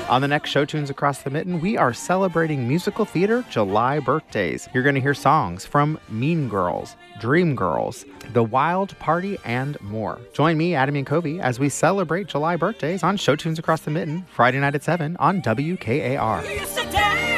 On the next Show Tunes Across the Mitten, we are celebrating musical theater July birthdays. You're going to hear songs from Mean Girls, Dreamgirls, The Wild Party, and more. Join me, Adam and Covey, as we celebrate July birthdays on Show Tunes Across the Mitten, Friday night at 7 on WKAR.